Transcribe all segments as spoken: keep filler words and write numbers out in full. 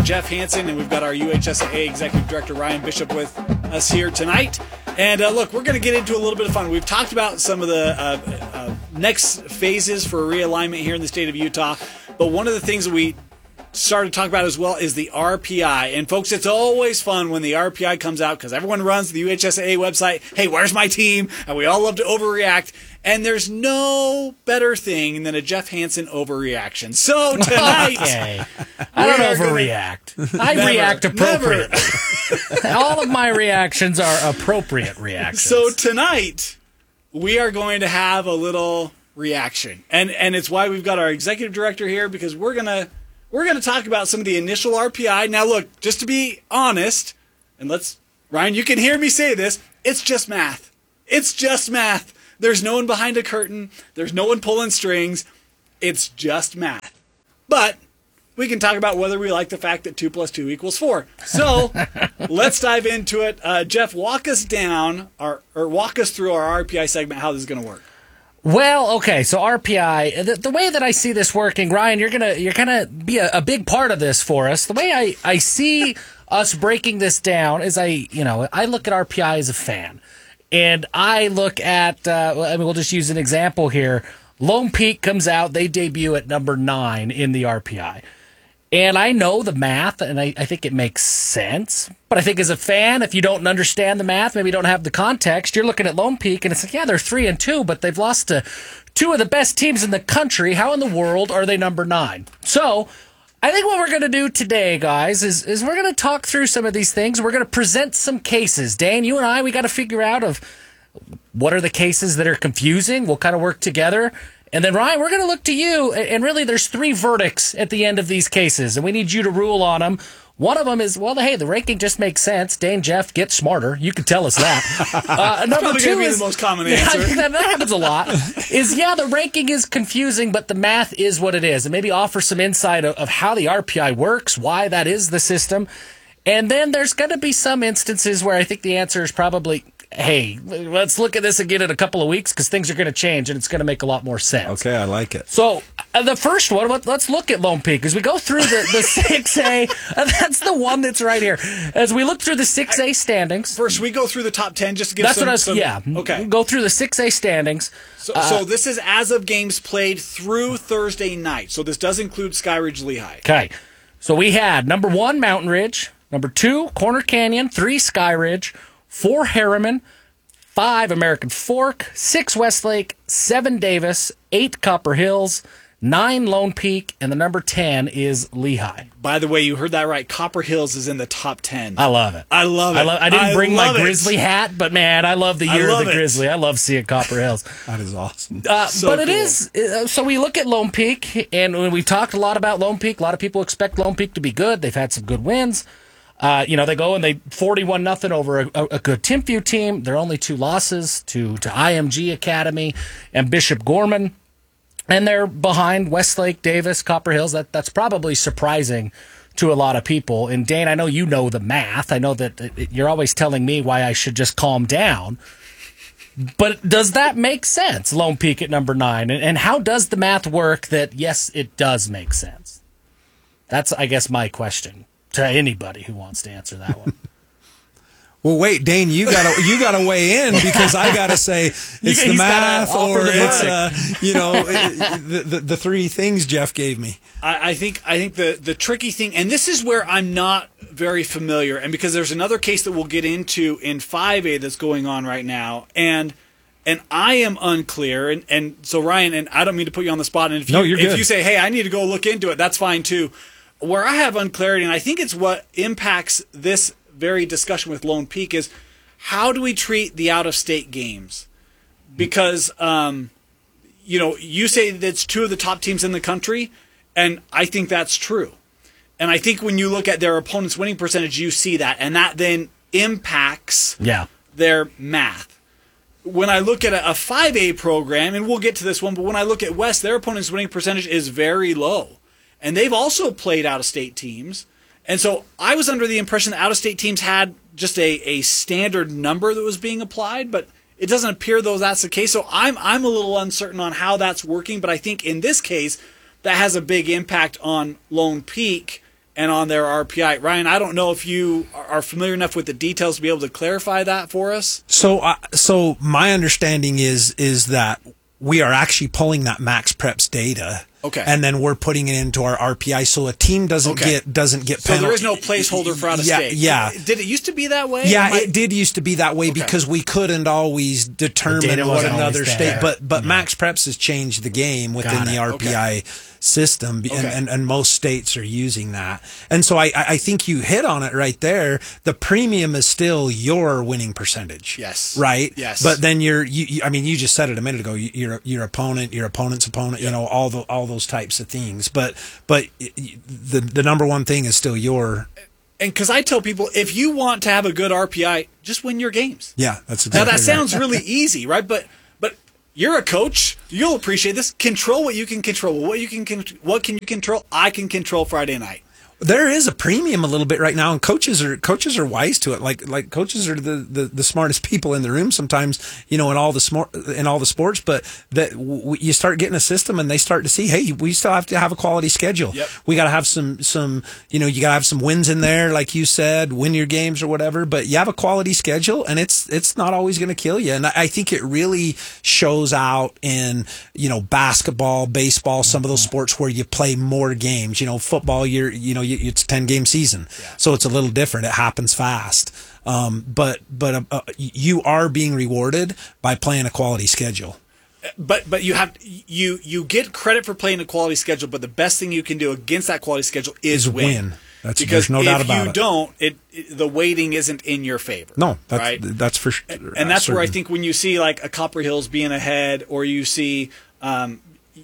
Jeff Hansen, and we've got our U H S A A Executive Director Ryan Bishop with us here tonight. And uh, look, we're going to get into a little bit of fun. We've talked about some of the uh, uh, next phases for realignment here in the state of Utah, but one of the things that we started to talk about as well is the R P I. And folks, it's always fun when the R P I comes out because everyone runs the U H S A A website. Hey, where's my team? And we all love to overreact. And there's no better thing than a Jeff Hansen overreaction. So tonight, okay. I don't overreact. Gonna... I never, react appropriately. All of my reactions are appropriate reactions. So tonight, we are going to have a little reaction, and and it's why we've got our executive director here, because we're gonna we're gonna talk about some of the initial R P I. Now, look, just to be honest, and let's Ryan, you can hear me say this. It's just math. It's just math. There's no one behind a curtain. There's no one pulling strings. It's just math. But we can talk about whether we like the fact that two plus two equals four. So let's dive into it. Uh, Jeff, walk us down, our, or walk us through our R P I segment, how this is going to work. Well, okay, so R P I, the, the way that I see this working, Ryan, you're gonna you're gonna be a, a big part of this for us. The way I, I see us breaking this down is I you know I look at R P I as a fan. And I look at, uh, I mean, we'll just use an example here. Lone Peak comes out, they debut at number nine in the R P I. And I know the math, and I, I think it makes sense. But I think as a fan, if you don't understand the math, maybe you don't have the context, you're looking at Lone Peak, and it's like, yeah, they're three and two, but they've lost to two of the best teams in the country. How in the world are they number nine? So I think what we're going to do today, guys, is, is we're going to talk through some of these things. We're going to present some cases. Dane, you and I, we got to figure out of what are the cases that are confusing. We'll kind of work together. And then, Ryan, we're going to look to you. And really, there's three verdicts at the end of these cases, and we need you to rule on them. One of them is, well, hey, the ranking just makes sense. Dane, Jeff, get smarter. You can tell us that. Uh, number probably two be is the most common answer. Yeah, that, that happens a lot. Is yeah, the ranking is confusing, but the math is what it is, and maybe offer some insight of, of how the R P I works, why that is the system, and then there's going to be some instances where I think the answer is probably, hey, let's look at this again in a couple of weeks because things are going to change and it's going to make a lot more sense. Okay, I like it. So uh, the first one, let, let's look at Lone Peak. As we go through the, the six A, uh, that's the one that's right here. As we look through the six A standings. First, we go through the top ten just to give that's some... That's what I was, some, yeah. Okay. Go through the six A standings. So, uh, so this is as of games played through Thursday night. So this does include Skyridge Lehigh. Okay. So we had number one, Mountain Ridge. Number two, Corner Canyon. Three, Skyridge. Four, Harriman. Five, American Fork. Six, Westlake. Seven, Davis. Eight, Copper Hills. Nine, Lone Peak. And the number ten is Lehigh. By the way, you heard that right. Copper Hills is in the top ten. I love it. I love it. I, love, I didn't I bring my it. Grizzly hat, but man, I love the year of the it. Grizzly. I love seeing Copper Hills. That is awesome. Uh, So but it cool. is, uh, so we look at Lone Peak, and when we've talked a lot about Lone Peak, a lot of people expect Lone Peak to be good. They've had some good wins. Uh, you know, they go and they forty-one nothing over a, a, a good Timpview team. Their only two losses to, to I M G Academy and Bishop Gorman. And they're behind Westlake, Davis, Copper Hills. That That's probably surprising to a lot of people. And Dane, I know you know the math. I know that it, you're always telling me why I should just calm down. But does that make sense, Lone Peak at number nine? And, and how does the math work that, yes, it does make sense? That's, I guess, my question to anybody who wants to answer that one. Well, wait, Dane, you gotta you gotta weigh in because I gotta say it's He's the math or the it's uh, you know the, the the three things Jeff gave me. I, I think I think the the tricky thing, and this is where I'm not very familiar, and because there's another case that we'll get into in five A that's going on right now, and and I am unclear, and, and so Ryan, and I don't mean to put you on the spot, and if you, No, you're if good. you say, hey, I need to go look into it, that's fine too. Where I have unclarity, and I think it's what impacts this very discussion with Lone Peak, is how do we treat the out-of-state games? Because, um, you know, you say that's two of the top teams in the country, and I think that's true. And I think when you look at their opponent's winning percentage, you see that, and that then impacts Yeah. their math. When I look at a, a five A program, and we'll get to this one, but when I look at West, their opponent's winning percentage is very low. And they've also played out-of-state teams. And so I was under the impression that out-of-state teams had just a, a standard number that was being applied, but it doesn't appear though that's the case. So I'm I'm a little uncertain on how that's working, but I think in this case that has a big impact on Lone Peak and on their R P I. Ryan, I don't know if you are familiar enough with the details to be able to clarify that for us. So, uh, so my understanding is is that we are actually pulling that Max Preps data. Okay. And then we're putting it into our R P I, so a team doesn't Okay. get doesn't get. So penal- there is no placeholder for out of yeah, state. Yeah. Did it used to be that way? Yeah, Am I- it did used to be that way Okay. because we couldn't always The determine data what wasn't another always state. there. But but Max Preps has changed the game within Got the it. R P I Okay. system, and, Okay. and and most states are using that. And so I I think you hit on it right there. The premium is still your winning percentage. Yes. Right. Yes. But then you're you, you I mean you just said it a minute ago. Your your opponent, your opponent's opponent. You know all the all those types of things. But but the the number one thing is still your. And because I tell people, if you want to have a good R P I, just win your games. Yeah, that's Now exactly that right. sounds really easy, right? But but you're a coach. You'll appreciate this. Control what you can control. What you can con- what can you control? I can control Friday night. There is a premium a little bit right now, and coaches are coaches are wise to it. Like like coaches are the, the, the smartest people in the room sometimes, you know, in all the smart in all the sports. But that w- you start getting a system, and they start to see, hey, we still have to have a quality schedule. Yep. We got to have some some you know, you got to have some wins in there, like you said, win your games or whatever. But you have a quality schedule, and it's it's not always going to kill you. And I, I think it really shows out in you know basketball, baseball, some of those sports where you play more games. You know, football, you're you know. You, it's a ten game season, so it's a little different. It happens fast, um, but but uh, uh, you are being rewarded by playing a quality schedule. But but you have you you get credit for playing a quality schedule. But the best thing you can do against that quality schedule is, Is win. win. That's- because there's no if doubt about you it. don't, it, it the weighting isn't in your favor. No, that's right? that's for sure. And that's where I think when you see like a Copper Hills being ahead, or you see um,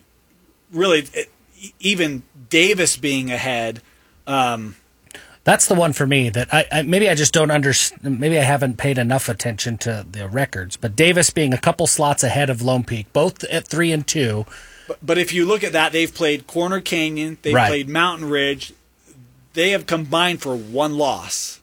really it, even Davis being ahead. Um, That's the one for me that I, I maybe I just don't understand. Maybe I haven't paid enough attention to the records. But Davis being a couple slots ahead of Lone Peak, both at three and two. But, but if you look at that, they've played Corner Canyon, they've Right. played Mountain Ridge. They have combined for one loss,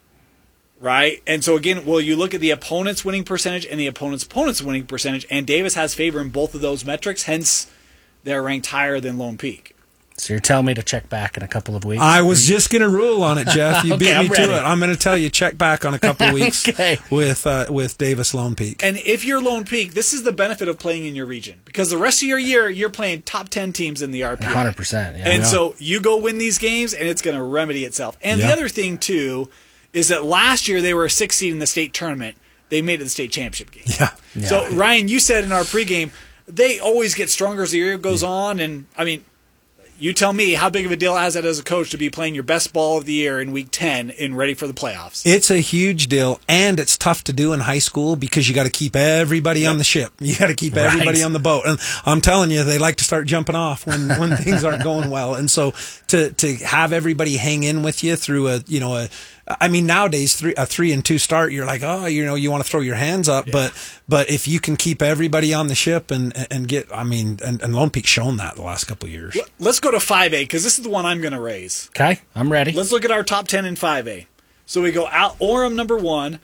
right? And so again, well, you look at the opponent's winning percentage and the opponent's opponent's winning percentage, and Davis has favor in both of those metrics. Hence, they're ranked higher than Lone Peak. So you're telling me to check back in a couple of weeks? I was just going to rule on it, Jeff. You Okay, beat me I'm to ready. it. I'm going to tell you, check back on a couple of weeks Okay. with uh, with Davis Lone Peak. And if you're Lone Peak, this is the benefit of playing in your region, because the rest of your year you're playing top ten teams in the R P I. one hundred percent. Yeah. And so you go win these games, and it's going to remedy itself. And the Yeah. other thing, too, is that last year they were a sixth seed in the state tournament. They made it to the state championship game. Yeah. So, Ryan, you said in our pregame, they always get stronger as the year goes on. And, I mean, you tell me, how big of a deal is that as a coach to be playing your best ball of the year in week ten and ready for the playoffs? It's a huge deal, and it's tough to do in high school because you got to keep everybody on the ship. You got to keep everybody Right. on the boat. And I'm telling you, they like to start jumping off when, when things aren't going well. And so to to have everybody hang in with you through a you know a I mean nowadays three a three and two start, you're like, oh, you know, you want to throw your hands up, but but if you can keep everybody on the ship and and get, I mean, and, and Lone Peak's shown that the last couple of years. Let's go to five A, because this is the one I'm going to raise. Okay, I'm ready. Let's look at our top ten in five A. So we go out Orem number one,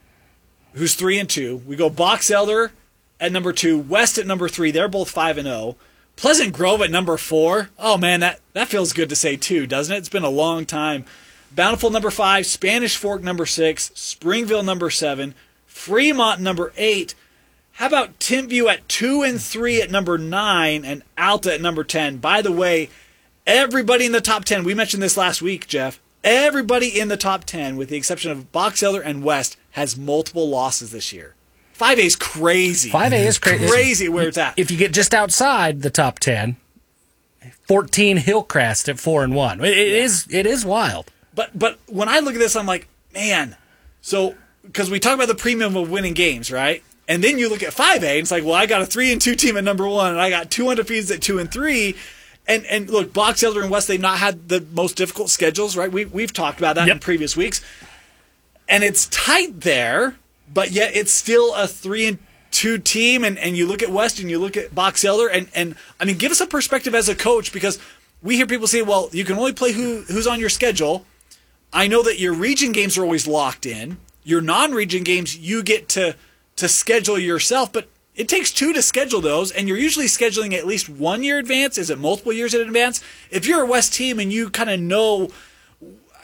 who's three and two. We go Box Elder at number two, West at number three. They're both five and zero. Pleasant Grove at number four. Oh man, that that feels good to say too, doesn't it? It's been a long time. Bountiful number five, Spanish Fork number six, Springville number seven, Fremont number eight. How about Timpview at two and three at number nine, and Alta at number ten? By the way, everybody in the top ten, we mentioned this last week, Jeff, everybody in the top ten, with the exception of Box Elder and West, has multiple losses this year. five A is crazy. five A is crazy. Crazy where it's at. If you get just outside the top ten, fourteen Hillcrest at four and one. It, it is it is wild. But but when I look at this, I'm like, man. So because we talk about the premium of winning games, right? And then you look at five A, and it's like, well, I got a three and two team at number one, and I got two undefeateds at two and three. And and look, Box Elder and West, they've not had the most difficult schedules, right? We we've talked about that Yep. in previous weeks, and it's tight there, but yet it's still a three and two team. And, and you look at West and you look at Box Elder, and and I mean, give us a perspective as a coach, because we hear people say, well, you can only play who who's on your schedule. I know that your region games are always locked in. Your non-region games, you get to to schedule yourself, but it takes two to schedule those, and you're usually scheduling at least one year advance. Is it multiple years in advance? If you're a West team and you kind of know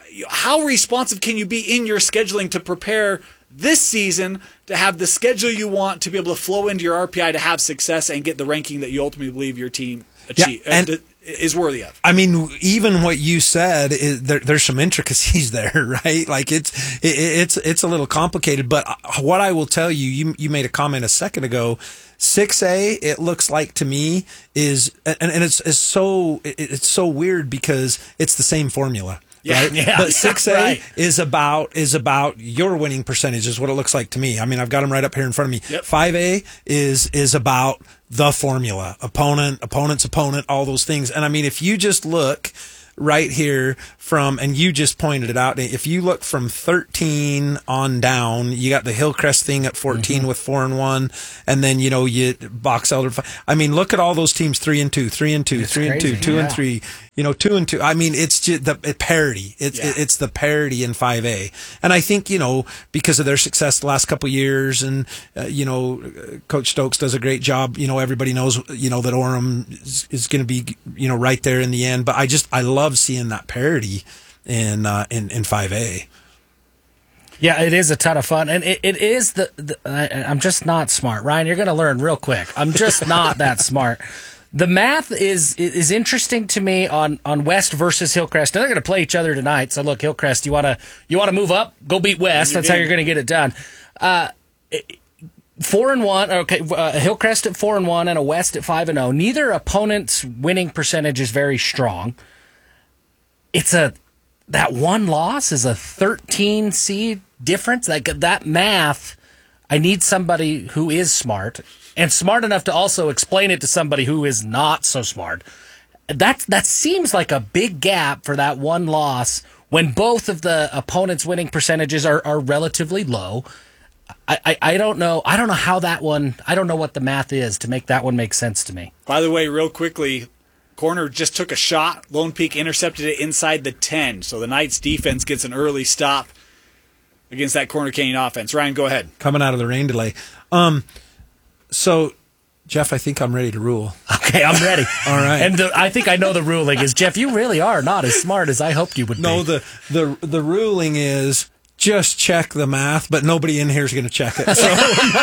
how responsive can you be in your scheduling to prepare this season to have the schedule you want to be able to flow into your R P I to have success and get the ranking that you ultimately believe your team achieve, Yeah, and- uh, is worthy of? I mean, even what you said, is, there, there's some intricacies there, right? Like it's it, it's it's a little complicated. But what I will tell you, you you made a comment a second ago. six A, it looks like to me is, and, and it's it's so it, it's so weird because it's the same formula. Yeah, right? yeah, But six A right. is about is about your winning percentage is what it looks like to me. I mean, I've got them right up here in front of me. Yep. five A is is about the formula, opponent, opponent's opponent, all those things. And I mean, if you just look right here from, and you just pointed it out, if you look from thirteen on down, you got the Hillcrest thing at fourteen mm-hmm. with four and one, and then, you know, you Box Elder. I mean, look at all those teams, three and two, three and two, it's three crazy. and two, two yeah. and three, you know, two and two. I mean, it's just the it parity. It's Yeah. it, it's the parity in five A, and I think, you know, because of their success the last couple of years, and uh, you know, Coach Stokes does a great job. You know, everybody knows, you know, that Orem is, is going to be, you know, right there in the end. But I just I love seeing that parity in uh, in in five A. Yeah, it is a ton of fun, and it, it is the. the I, I'm just not smart, Ryan. You're going to learn real quick. I'm just not that smart. The math is is interesting to me on, on West versus Hillcrest. Now they're going to play each other tonight. So look, Hillcrest, you want to you want to move up? Go beat West. That's how you're going to get it done. Uh, four and one. Okay, uh, Hillcrest at four and one, and a West at five and zero. Neither opponent's winning percentage is very strong. It's a that one loss is a thirteen seed difference. Like that math, I need somebody who is smart and smart enough to also explain it to somebody who is not so smart. That that seems like a big gap for that one loss when both of the opponents' winning percentages are, are relatively low. I, I, I don't know. I don't know how that one. I don't know what the math is to make that one make sense to me. By the way, real quickly, corner just took a shot. Lone Peak intercepted it inside the ten. So the Knights defense gets an early stop against that Corner Canyon offense. Ryan, go ahead. Coming out of the rain delay. Um, so, Jeff, I think I'm ready to rule. Okay, I'm ready. All right. And the, I think I know the ruling is, Jeff, you really are not as smart as I hoped you would No, be. the the the ruling is just check the math, but nobody in here is going to check it. So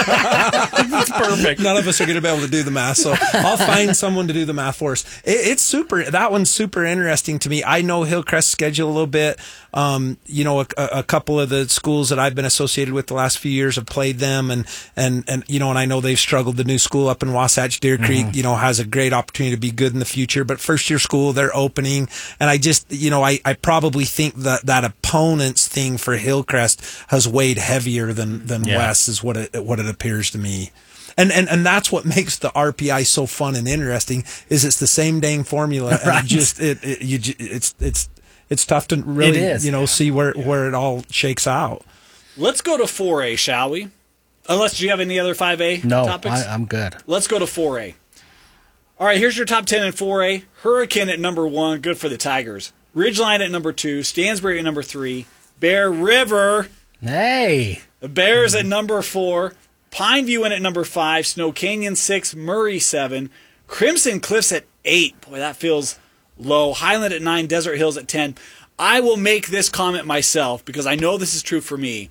That's perfect. none of us are going to be able to do the math. So I'll find someone to do the math for us. It, it's super. That one's super interesting to me. I know Hillcrest's schedule a little bit. Um, you know, a, a couple of the schools that I've been associated with the last few years have played them, and and and you know, and I know they've struggled. The new school up in Wasatch Deer Creek, mm-hmm. you know, has a great opportunity to be good in the future. But first year school, they're opening, and I just, you know, I, I probably think that that opponent's thing for Hillcrest has weighed heavier than than Yeah. West, is what it what it appears to me. And, and and that's what makes the R P I so fun and interesting, is it's the same dang formula, and Right. it just it, it you ju- it's it's it's tough to really, It is. you know, see where, where it all shakes out. Let's go to four A, shall we? Unless, do you have any other five A No, topics? I, I'm good. Let's go to four A. All right, here's your top ten in four A. Hurricane at number one, good for the Tigers. Ridgeline at number two. Stansbury at number three. Bear River, Hey. the Bears at number four. Pineview in at number five. Snow Canyon six. Murray seven. Crimson Cliffs at eight. Boy, that feels low. Highland at nine. Desert Hills at ten. I will make this comment myself because I know this is true for me.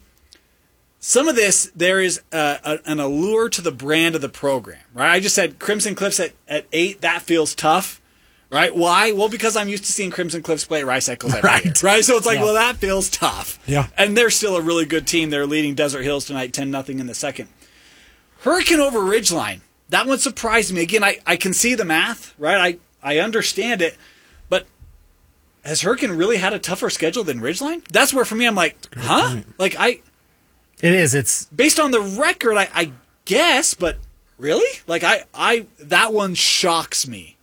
Some of this, there is a, a, an allure to the brand of the program, right? I just said Crimson Cliffs at, at eight. That feels tough, right? Why? Well, because I'm used to seeing Crimson Cliffs play at Rice Eccles every Right. year, right? So it's like, Yeah. well, that feels tough. Yeah. And they're still a really good team. They're leading Desert Hills tonight, ten nothing in the second. Hurricane over Ridgeline. That one surprised me. Again, I, I can see the math, right? I, I understand it. But has Hurricane really had a tougher schedule than Ridgeline? That's where, for me, I'm like, huh? point. Like, I... It is. It's Based on the record, I, I guess, but really? Like, I, I, that one shocks me.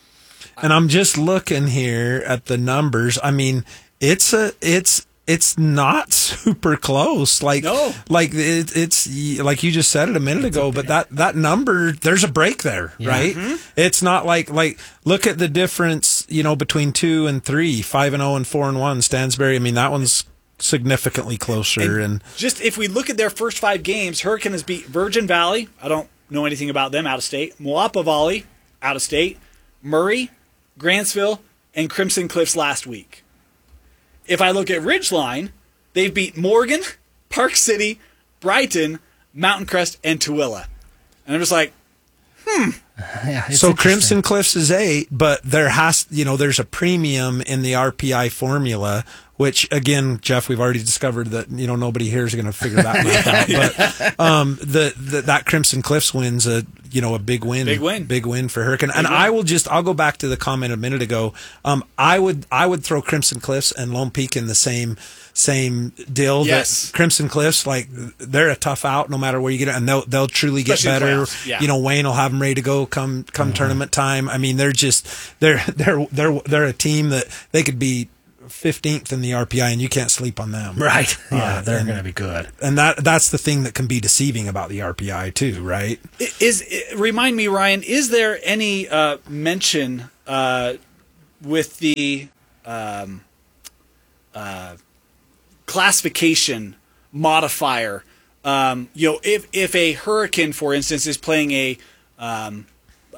And I'm just looking here at the numbers. I mean, it's a it's it's not super close. Like No. like it, it's like you just said it a minute ago. But that that number, there's a break there, right? Mm-hmm. It's not like like look at the difference, you know, between two and three, five and zero and four and one. Stansbury. I mean, that one's significantly closer. And, Just if we look at their first five games, Hurricane has beat Virgin Valley. I don't know anything about them, out of state. Moapa Valley, out of state. Murray, Grantsville, and Crimson Cliffs last week. if I look at Ridgeline, they've beat Morgan, Park City, Brighton, Mountain Crest, and Tooele. And I'm just like, hmm. Yeah, it's So interesting. Crimson Cliffs is eight, but there has, you know, there's a premium in the R P I formula, which again, Jeff, we've already discovered that, you know, nobody here is going to figure that math out. But um, the, the that Crimson Cliffs win's a, you know, a big win, Big win. big win for Hurricane. And I will just, I'll go back to the comment a minute ago. Um, I would, I would throw Crimson Cliffs and Lone Peak in the same. Same deal. Yes. That Crimson Cliffs, like they're a tough out no matter where you get it, and they'll they'll truly get Especially in better. playoffs, yeah. You know, Wayne will have them ready to go come come Mm-hmm. tournament time. I mean, they're just they're they're they're they're a team that they could be fifteenth in the R P I, and you can't sleep on them. Right. Yeah, Uh, they're and- going to be good. And that that's the thing that can be deceiving about the R P I too, right? Is remind me, Ryan, is there any uh, mention uh, with the um, uh, classification modifier? Um, you know, if if a Hurricane, for instance, is playing a, um,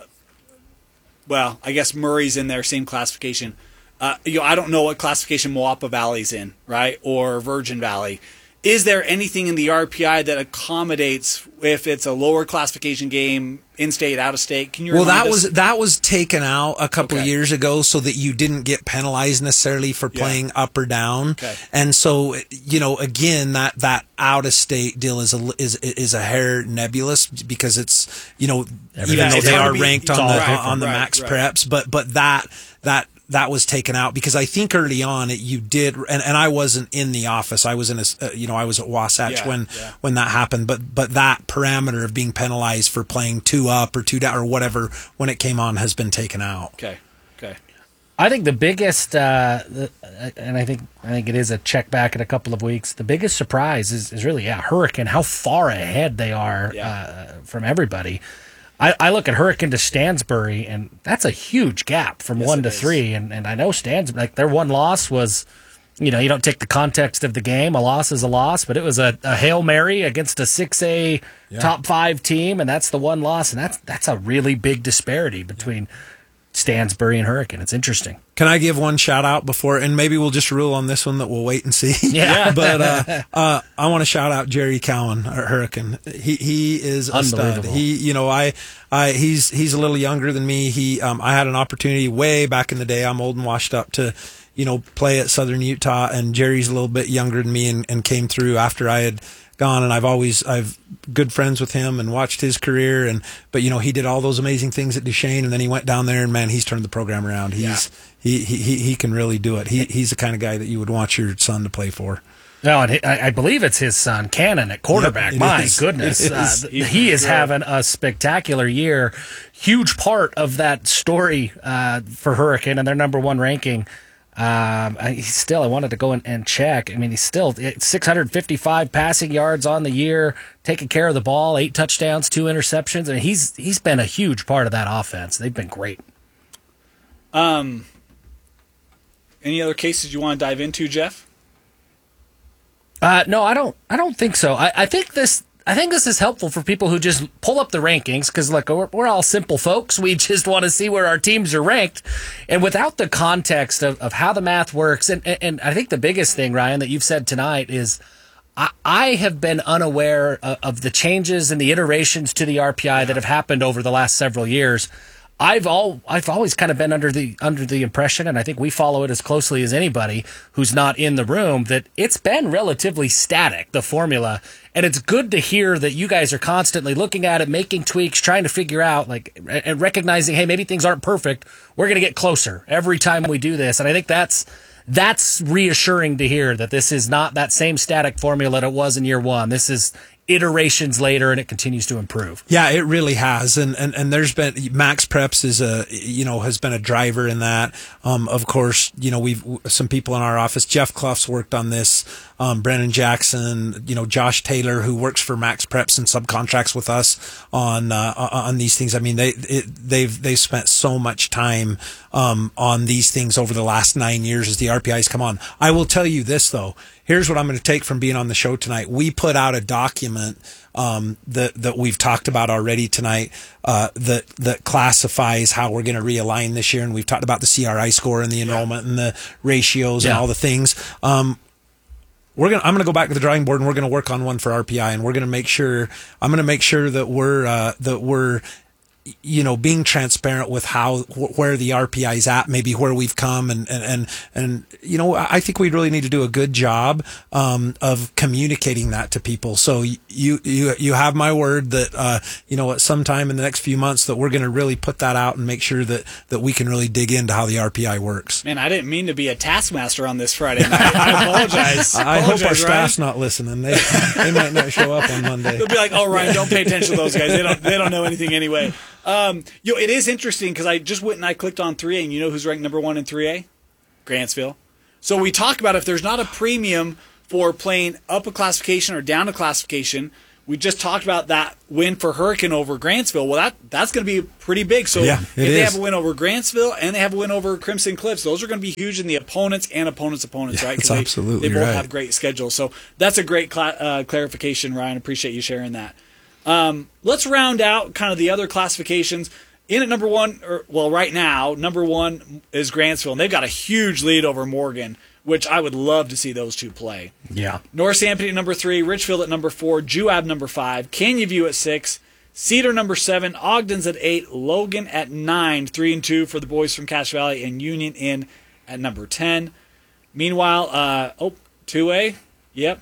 well, I guess Murray's in their same classification. Uh, you know, I don't know what classification Moapa Valley's in, right, or Virgin Valley. Is there anything in the R P I that accommodates if it's a lower classification game, in-state, out-of-state? Can you Well, remind that us? was that was taken out a couple Okay. of years ago so that you didn't get penalized necessarily for Yeah. playing up or down. Okay. And so, you know, again, that that out-of-state deal is a is is a hair nebulous because it's, you know, Everything- even Yeah, though it's they hard are to be- ranked it's on all the different. on the Right, max right. preps, but but that that that was taken out because I think early on it, you did, and, and I wasn't in the office. I was in a, uh, you know, I was at Wasatch Yeah, when yeah. when that happened. But but that parameter of being penalized for playing two up or two down or whatever when it came on has been taken out. Okay, okay. I think the biggest, uh, the, and I think I think it is a check back in a couple of weeks. The biggest surprise is, is really, yeah, Hurricane. How far ahead they are Yeah. uh, from everybody. I, I look at Hurricane to Stansbury, and that's a huge gap from Yes, one it to is. three. And and I know Stansbury, like their one loss was, you know, you don't take the context of the game. A loss is a loss, but it was a, a Hail Mary against a six A top five team, and that's the one loss, and that's that's a really big disparity between Stansbury and Hurricane. It's interesting. Can I give one shout out before, and maybe we'll just rule on this one that we'll wait and see. Yeah. but uh, uh, I want to shout out Jerry Cowan, our Hurricane. He he is a stud. Unbelievable. He you know I I he's he's a little younger than me. He um, I had an opportunity way back in the day. I'm old and washed up to, you know, play at Southern Utah, and Jerry's a little bit younger than me and, and came through after I had gone, and I've always I've good friends with him and watched his career, and but you know he did all those amazing things at Duchesne, and then he went down there, and man, he's turned the program around. He's he, he he he can really do it. He he's the kind of guy that you would want your son to play for. No, and I, I believe it's his son, Cannon, at quarterback. Yep, it My is. goodness. It Uh, is. th- He's he is great. having a spectacular year. Huge part of that story uh, for Hurricane and their number one ranking. Um, I, he's still, I wanted to go and, and check. I mean, he's still six hundred fifty-five passing yards on the year, taking care of the ball, eight touchdowns, two interceptions. I mean, he's he's been a huge part of that offense. They've been great. Um, any other cases you want to dive into, Jeff? Uh, no, I don't. I don't think so. I, I think this. I think this is helpful for people who just pull up the rankings because, look, we're, we're all simple folks. We just want to see where our teams are ranked, and without the context of, of how the math works, and, and and I think the biggest thing, Ryan, that you've said tonight is, I, I have been unaware of, of the changes and the iterations to the R P I that have happened over the last several years. I've all I've always kind of been under the under the impression, and I think we follow it as closely as anybody who's not in the room, that it's been relatively static, the formula. And it's good to hear that you guys are constantly looking at it, making tweaks, trying to figure out, like, and recognizing, hey, maybe things aren't perfect. We're going to get closer every time we do this. And I think that's that's reassuring to hear that this is not that same static formula that it was in year one. This is iterations later, and it continues to improve. Yeah, it really has, and and and there's been Max Preps is a you know has been a driver in that. Um, of course, you know we've some people in our office. Jeff Clough's worked on this. Um, Brennan Jackson, you know Josh Taylor, who works for Max Preps and subcontracts with us on uh, on these things. I mean, they it, they've they've spent so much time um, on these things over the last nine years as the R P Is come on. I will tell you this though. here's what I'm going to take from being on the show tonight. We put out a document um, that that we've talked about already tonight uh, that that classifies how we're going to realign this year, and we've talked about the C R I score and the enrollment yeah. and the ratios yeah. and all the things. Um, We're gonna. I'm gonna go back to the drawing board, and we're gonna work on one for R P I, and we're gonna make sure. I'm gonna make sure that we're uh, that we're, you know, being transparent with how wh- where the R P I is at, maybe where we've come, and and and, and you know, I think we really need to do a good job um, of communicating that to people. So you you you have my word that uh, you know, at some time in the next few months that we're going to really put that out and make sure that that we can really dig into how the R P I works. Man, I didn't mean to be a taskmaster on this Friday night. I apologize. I, I apologize, hope our staff's Ryan. not listening. They they might not show up on Monday. They'll be like, "Oh, Ryan, don't pay attention to those guys. They don't they don't know anything anyway." Um, you know, it is interesting because I just went and I clicked on three A, and you know who's ranked number one in three A? Grantsville. So we talk about if there's not a premium for playing up a classification or down a classification. We just talked about that win for Hurricane over Grantsville. Well, that that's going to be pretty big. So yeah, if they is. have a win over Grantsville and they have a win over Crimson Cliffs, those are going to be huge in the opponents and opponents' opponents, yeah, right? That's they, absolutely They both right. have great schedules. So that's a great cla- uh, clarification, Ryan. Appreciate you sharing that. Um, let's round out kind of the other classifications. In at number one, or, well, right now, number one is Grantsville, and they've got a huge lead over Morgan, which I would love to see those two play. Yeah. North Sanpete at number three, Richfield at number four, Juab number five, Canyon View at six, Cedar number seven, Ogden's at eight, Logan at nine, three and two for the boys from Cache Valley, and Union Inn at number ten. Meanwhile, uh, oh, two A, yep.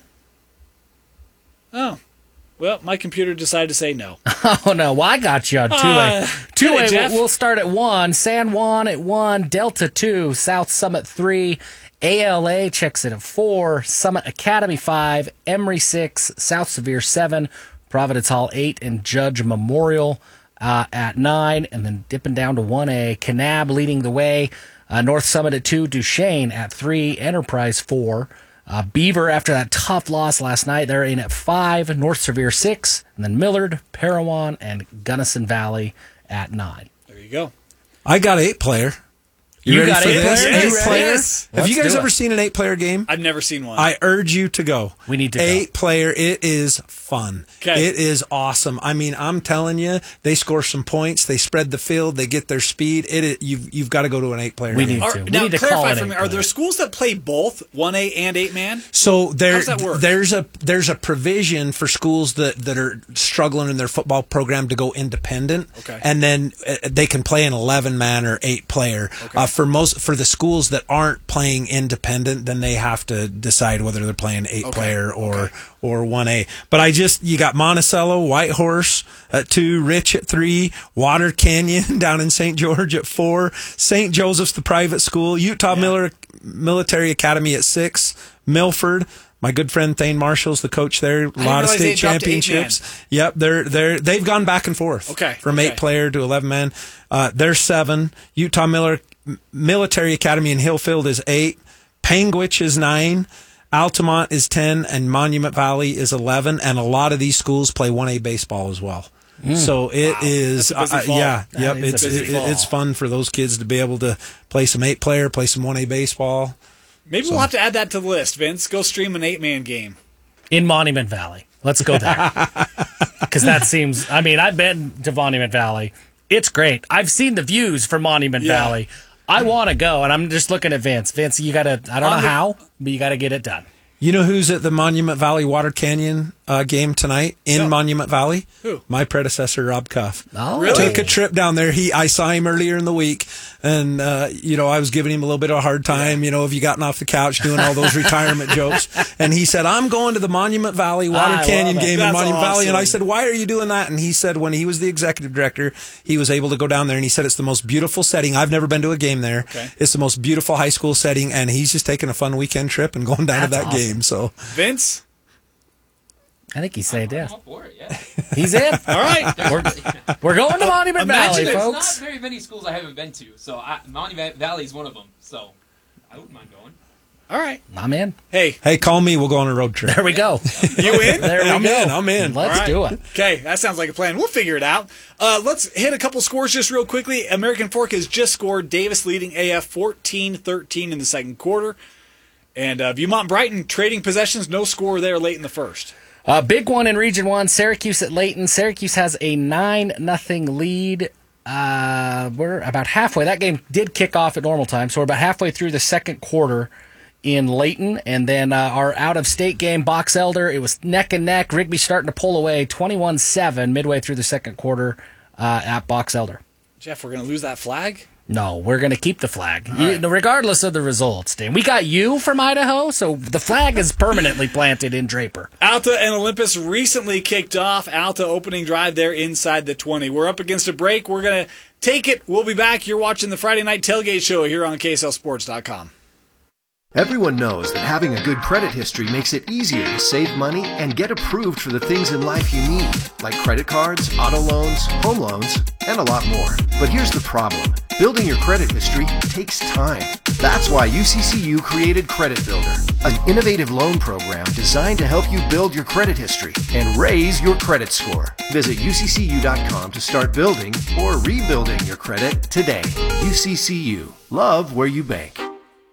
Oh. Well, my computer decided to say no. Oh, no. Well, I got you on two A. Uh, two A, Jeff. we'll start at one. San Juan at one. Delta two. South Summit three. A L A checks in at four. Summit Academy five. Emory six. South Sevier seven. Providence Hall eight. And Judge Memorial uh, at nine. And then dipping down to one A. Kanab leading the way. Uh, North Summit at two. Duchesne at three. Enterprise four. Uh, Beaver, after that tough loss last night, they're in at five. North Sevier six, and then Millard, Parowan, and Gunnison Valley at nine. There you go. I got eight player. You, You ready got for eight this? player? Eight Yes, player. yes. Have Let's you guys do ever it. seen an eight player game? I've never seen one. I urge you to go. We need to go. Eight player. It is fun. Okay. It is awesome. I mean, I'm telling you, they score some points. They spread the field. They get their speed. It is, you've you've got to go to an eight player. We game. need Are, to. We now, need to clarify call it for me, eight are there player. schools that play both one A and eight man? So there, How's that work? there's a there's a provision for schools that, that are struggling in their football program to go independent, Okay. and then uh, they can play an eleven man or eight player. Okay. Uh, for most for the schools that aren't playing independent, then they have to decide whether they're playing eight Okay. player or Okay. or one A. But I just you got Monticello, Whitehorse at two, Rich at three, Water Canyon down in Saint George at four, Saint Joseph's the private school, Utah Yeah. Miller Military Academy at six, Milford. My good friend Thane Marshall's the coach there. A lot of realize they state dropped to eight championships. Yep, they're they're they've gone back and forth. Okay, from okay. eight player to eleven man. Uh, they're seven. Utah Miller Military Academy in Hillfield is eight. Panguitch is nine. Altamont is ten, and Monument Valley is eleven. And a lot of these schools play one A baseball as well. So it Wow. is, That's a busy uh, fall. yeah, That yep. is a It's busy it, fall. it's fun for those kids to be able to play some eight player, play some one A baseball. Maybe we'll have to add that to the list, Vince. Go stream an eight man game. In Monument Valley. Let's go there. Because that seems, I mean, I've been to Monument Valley. It's great. I've seen the views from Monument Yeah. Valley. I want to go, and I'm just looking at Vince. Vince, you got to, I don't know On the- how, but you got to get it done. You know who's at the Monument Valley Water Canyon uh, game tonight in No. Monument Valley? Who? My predecessor, Rob Cuff. Oh. Really? Took a trip down there. He, I saw him earlier in the week, and uh, you know, I was giving him a little bit of a hard time. You know, have you gotten off the couch doing all those retirement jokes? And he said, "I'm going to the Monument Valley Water I Canyon love it. game in That's Monument Valley." And I awesome. said, "Why are you doing that?" And he said, when he was the executive director, he was able to go down there, and he said it's the most beautiful setting. I've never been to a game there. Okay. It's the most beautiful high school setting, and he's just taking a fun weekend trip and going down to That's that awesome. game. So. Vince? I think he said I'm yeah. all for it, yeah. He's in. All right. We're, we're going to Monument Imagine Valley, there's There's folks. not very many schools I haven't been to, so I, Monument Valley is one of them. So I wouldn't mind going. All right. I'm in. Hey, Hey, call me. We'll go on a road trip. There we go. you in? There we I'm go. in. I'm in. Let's All right. do it. Okay, that sounds like a plan. We'll figure it out. Uh, let's hit a couple scores just real quickly. American Fork has just scored. Davis leading A F fourteen thirteen in the second quarter. And uh, Viewmont Brighton trading possessions, no score there late in the first. Uh, big one in Region one, Syracuse at Layton. Syracuse has a nine nothing lead. Uh, we're about halfway. That game did kick off at normal time, so we're about halfway through the second quarter in Layton. And then uh, our out-of-state game, Box Elder, it was neck and neck. Rigby starting to pull away twenty-one seven midway through the second quarter uh, at Box Elder. Jeff, we're going to lose that flag? No, we're going to keep the flag, you, regardless of the results, Dan. We got you from Idaho, so the flag is permanently planted in Draper. Alta and Olympus recently kicked off. Alta opening drive there inside the twenty. We're up against a break. We're going to take it. We'll be back. You're watching the Friday Night Tailgate Show here on K S L Sports dot com. Everyone knows that having a good credit history makes it easier to save money and get approved for the things in life you need, like credit cards, auto loans, home loans, and a lot more. But here's the problem. Building your credit history takes time. That's why U C C U created Credit Builder, an innovative loan program designed to help you build your credit history and raise your credit score. Visit U C C U dot com to start building or rebuilding your credit today. U C C U. Love where you bank.